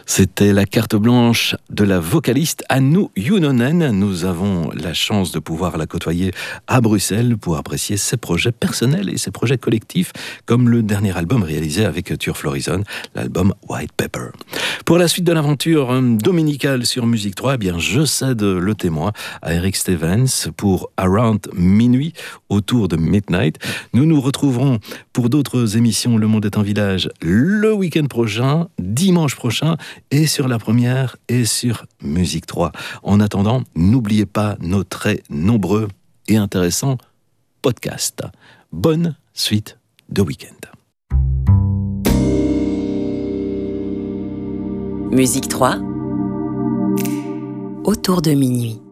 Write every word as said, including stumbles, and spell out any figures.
C'était la carte blanche de la vocaliste Hannu Junonen. Nous avons la chance de pouvoir la côtoyer à Bruxelles pour apprécier ses projets personnels et ses projets collectifs, comme le dernier album réalisé avec Turf Horizon, l'album White Pepper. Pour la suite de l'aventure dominicale sur Musique trois, eh bien, je cède le témoin à Eric Stevens pour Around Minuit, autour de Midnight. Nous nous retrouverons pour d'autres émissions Le Monde est un village le week-end prochain, dimanche prochain, et sur la première et sur Musique trois. En attendant, n'oubliez pas nos très nombreux et intéressants podcasts. Bonne suite de week-end. Musique trois, autour de minuit.